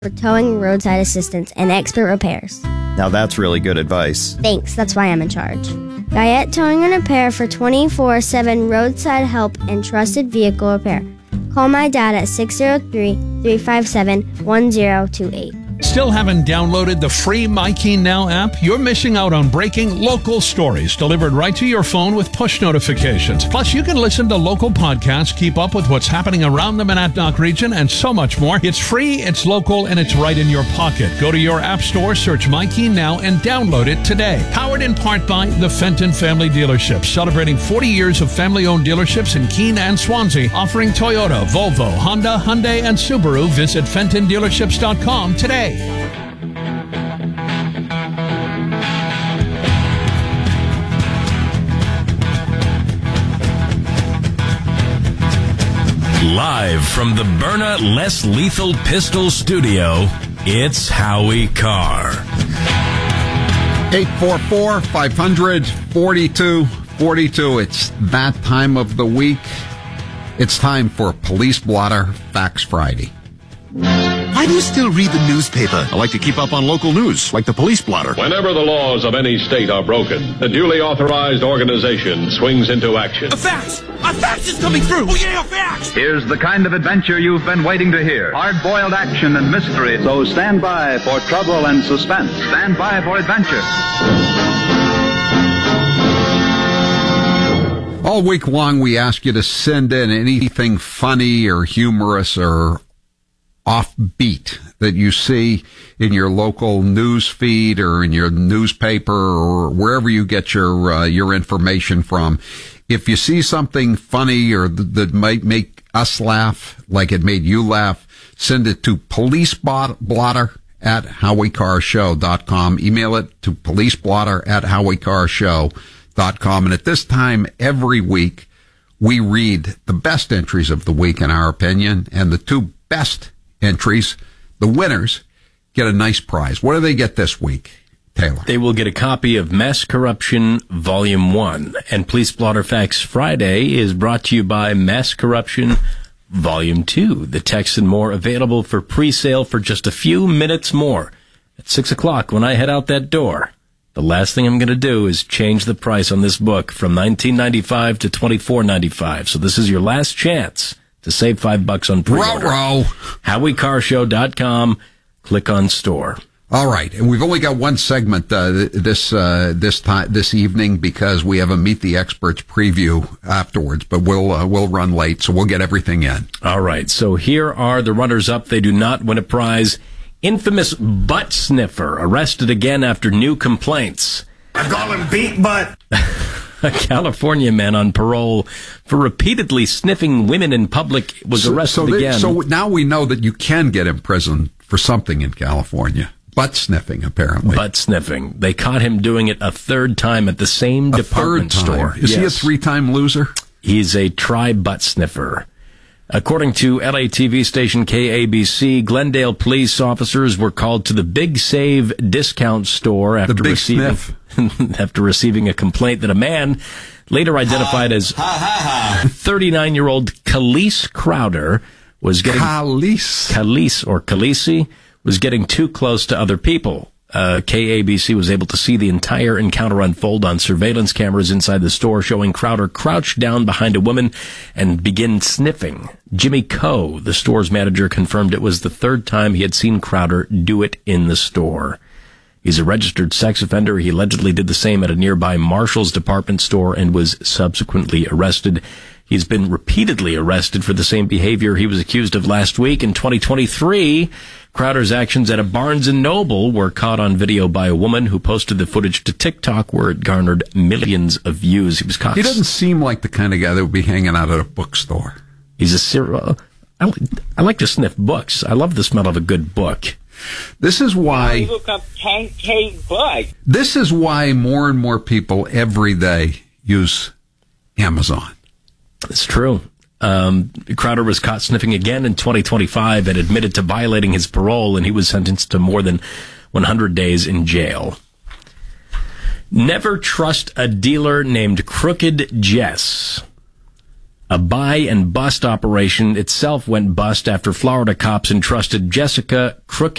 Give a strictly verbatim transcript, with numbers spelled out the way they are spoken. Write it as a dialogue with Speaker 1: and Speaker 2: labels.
Speaker 1: for towing, roadside assistance, and expert repairs.
Speaker 2: Now that's really good advice.
Speaker 1: Thanks, that's why I'm in charge. Guyette Towing and Repair for twenty-four seven roadside help and trusted vehicle repair. Call my dad at six oh three, three five seven, one oh two eight.
Speaker 3: Still haven't downloaded the free MyKeen Now app? You're missing out on breaking local stories delivered right to your phone with push notifications. Plus, you can listen to local podcasts, keep up with what's happening around the Monadnock region, and so much more. It's free, it's local, and it's right in your pocket. Go to your app store, search MyKeen Now, and download it today. Powered in part by the Fenton Family Dealerships, celebrating forty years of family-owned dealerships in Keene and Swansea, offering Toyota, Volvo, Honda, Hyundai, and Subaru. Visit Fenton Dealerships dot com today.
Speaker 4: Live from the Byrna Less Lethal Pistol Studio, it's Howie Carr.
Speaker 5: eight four four, five hundred, forty-two forty-two. It's that time of the week. It's time for Police Blotter Facts Friday.
Speaker 6: Why do you still read the newspaper?
Speaker 7: I like to keep up on local news, like the Police Blotter.
Speaker 8: Whenever the laws of any state are broken, the duly authorized organization swings into action.
Speaker 6: A fax! A fax is coming through! Oh yeah, a fax!
Speaker 9: Here's the kind of adventure you've been waiting to hear. Hard-boiled action and mystery. So stand by for trouble and suspense. Stand by for adventure.
Speaker 5: All week long, we ask you to send in anything funny or humorous or offbeat that you see in your local news feed or in your newspaper or wherever you get your uh, your information from. If you see something funny or th- that might make us laugh, like it made you laugh, send it to policeblotter at howie carr show dot com. Email it to policeblotter at howie carr show dot com. And at this time every week, we read the best entries of the week in our opinion, and the two best entries, the winners, get a nice prize. What do they get this week, Taylor?
Speaker 10: They will get a copy of Mass Corruption Volume one. And Police Blotter Facts Friday is brought to you by Mass Corruption Volume two. The text and more available for pre-sale for just a few minutes more. At six o'clock when I head out that door, the last thing I'm going to do is change the price on this book from nineteen ninety-five to twenty-four ninety-five. So this is your last chance to save five bucks on pre-order.
Speaker 5: Row, row.
Speaker 10: howie carr show dot com. Click on store.
Speaker 5: All right, and we've only got one segment uh, this uh, this time this evening because we have a Meet the Experts preview afterwards. But we'll uh, we'll run late, so we'll get everything in.
Speaker 10: All right, so here are the runners-up. They do not win a prize. Infamous butt sniffer arrested again after new complaints.
Speaker 6: I call him beat butt.
Speaker 10: A California man on parole for repeatedly sniffing women in public was
Speaker 5: so,
Speaker 10: arrested
Speaker 5: so they,
Speaker 10: again.
Speaker 5: So now we know that you can get imprisoned for something in California. Butt sniffing, apparently.
Speaker 10: Butt sniffing. They caught him doing it a third time at the same
Speaker 5: a
Speaker 10: department
Speaker 5: third time.
Speaker 10: store.
Speaker 5: Is
Speaker 10: yes.
Speaker 5: he a three-time loser?
Speaker 10: He's a tri-butt sniffer. According to L A T V station K A B C, Glendale police officers were called to the Big Save discount store after
Speaker 5: the big
Speaker 10: receiving
Speaker 5: sniff.
Speaker 10: after receiving a complaint that a man later identified as thirty-nine-year-old Khalees Crowder was getting
Speaker 5: Khalees
Speaker 10: Khalees or Khaleesi was getting too close to other people. Uh, K A B C was able to see the entire encounter unfold on surveillance cameras inside the store, showing Crowder crouch down behind a woman and begin sniffing. Jimmy Coe, the store's manager, confirmed it was the third time he had seen Crowder do it in the store. He's a registered sex offender. He allegedly did the same at a nearby Marshall's department store and was subsequently arrested. He's been repeatedly arrested for the same behavior he was accused of last week. In twenty twenty-three, Crowder's actions at a Barnes and Noble were caught on video by a woman who posted the footage to TikTok, where it garnered millions of views. He was caught.
Speaker 5: He doesn't seem like the kind of guy that would be hanging out at a bookstore.
Speaker 10: He's a serial. I, li- I like to sniff books. I love the smell of a good book.
Speaker 5: This is why.
Speaker 11: Look up ten K book.
Speaker 5: This is why more and more people every day use Amazon.
Speaker 10: It's true. Um, Crowder was caught sniffing again in twenty twenty-five and admitted to violating his parole, and he was sentenced to more than one hundred days in jail. Never trust a dealer named Crooked Jess. A buy and bust operation itself went bust after Florida cops entrusted Jessica Crooked